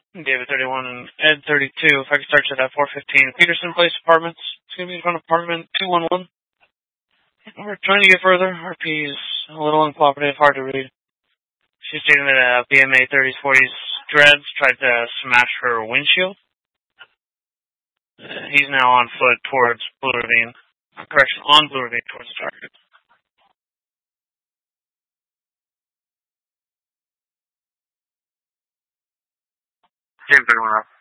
David 31 and Ed 32. If I could start you at 415 Peterson Place Apartments. It's going to be from apartment 211. We're trying to get further. RP is a little uncooperative, hard to read. She's stating that BMA 30s 40s dreads tried to smash her windshield. He's now on foot towards Blue Ravine. Correction, on Blue Ravine towards the target. Same 31 up.